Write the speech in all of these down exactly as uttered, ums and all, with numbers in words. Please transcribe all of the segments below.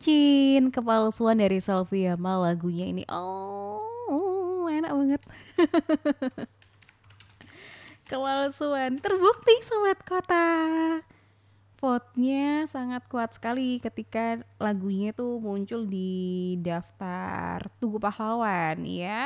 Cincin Kepalsuan dari Selviama lagunya ini. Oh, enak banget. Kepalsuan terbukti sobat kota. Vote-nya sangat kuat sekali ketika lagunya tuh muncul di daftar Tugu Pahlawan ya.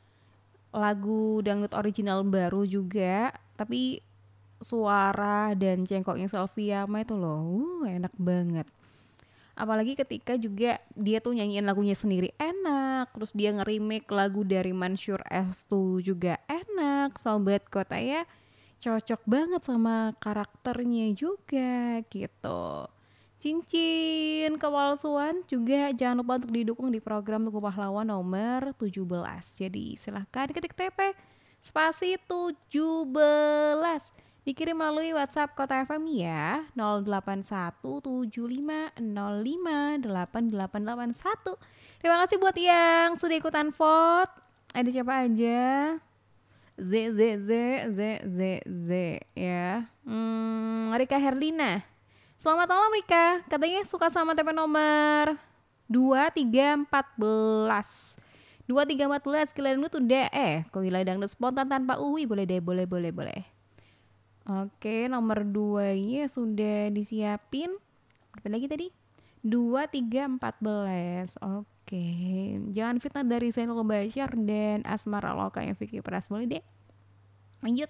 Lagu dangdut original baru juga, tapi suara dan cengkoknya Selviama itu loh, uh, enak banget. Apalagi ketika juga dia tuh nyanyiin lagunya sendiri enak, terus dia nge-remake lagu dari Mansyur S tuh juga enak, sobat kota ya. Cocok banget sama karakternya juga gitu. Cincin Kepalsuan juga jangan lupa untuk didukung di program Tugu Pahlawan nomor tujuh belas. Jadi silahkan ketik T P spasi tujuh belas dikirim melalui WhatsApp Kota F M ya nol delapan satu tujuh lima nol lima delapan delapan delapan satu. Terima kasih buat yang sudah ikutan vote. Ada siapa aja? Z Z Z Z Z Z ya. Hmm, Rika Herlina. Selamat malam Rika. Katanya suka sama T P nomor dua tiga empat belas. dua tiga empat belas Gila Dangdut udah eh kok Gila Dangdut spontan tanpa Uwi boleh deh, boleh boleh boleh. Oke, nomor dua nya sudah disiapin. Berapa lagi tadi? dua tiga empat belas. Oke. Jangan fitnah dari Zainul Basyar dan Asmara Loka yang Vicky Pras. Boleh deh. Lanjut.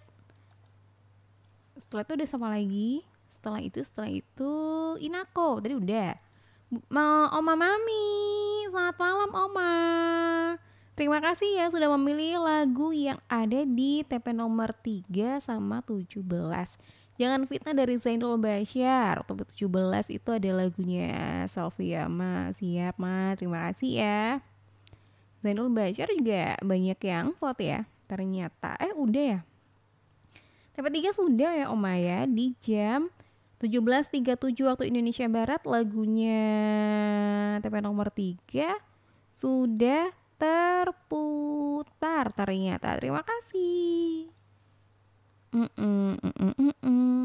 Setelah itu udah sama lagi. Setelah itu, setelah itu Inako. Tadi udah. Mau Oma Mami. Selamat malam Oma. Terima kasih ya sudah memilih lagu yang ada di T P nomor tiga sama tujuh belas. Jangan fitnah dari Zainul Basyar. T P tujuh belas itu ada lagunya Selviama. Siap Ma, terima kasih ya. Zainul Basyar juga banyak yang vote ya. Ternyata, eh udah ya. T P tiga sudah ya Oma ya. Di jam tujuh belas tiga puluh tujuh waktu Indonesia Barat lagunya T P nomor tiga sudah terputar ternyata. Terima kasih. Mm-mm, mm-mm, mm-mm.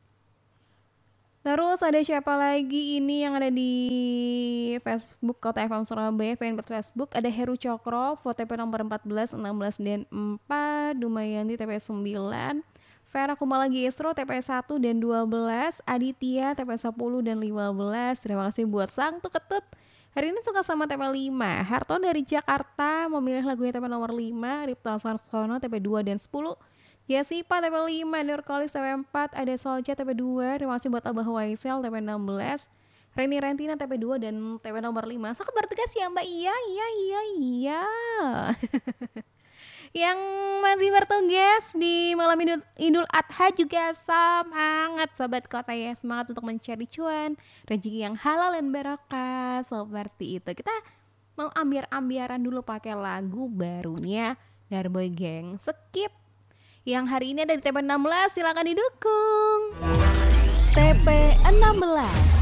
Terus ada siapa lagi ini yang ada di Facebook Kota F M Surabaya fanpage Facebook. Ada Heru Cokro vote T P nomor empat belas, enam belas dan empat. Dumayanti T P sembilan. Vera Kumala Gesro T P satu dan dua belas. Aditya T P sepuluh dan lima belas. Terima kasih buat Sang Tuketut. Hari ini suka sama T P lima. Harto dari Jakarta memilih lagunya T P nomor lima. Ripta Sarsono T P dua dan sepuluh. Yasipa T P lima, Nurkolis T P empat, ada Soja T P dua. Terima kasih buat Abah Waisel T P enam belas. Reni Rentina T P dua dan T P nomor lima. Sangat bertugas ya Mbak. Iya, iya, iya, iya. Yang masih bertugas di malam Idul, Idul Adha juga semangat sobat kota ya. Semangat untuk mencari cuan, rezeki yang halal dan barokah. Seperti itu. Kita mau ambiar-ambiaran dulu pakai lagu barunya Darboy Gang. Skip. Yang hari ini ada di T P enam belas, silakan didukung. T P enam belas.